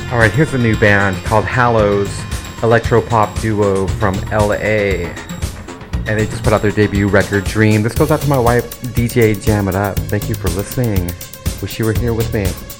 Alright, here's a new band called Hallows, electro-pop duo from LA. And they just put out their debut record, Dream. This goes out to my wife, DJ Jam It Up. Thank you for listening. Wish you were here with me.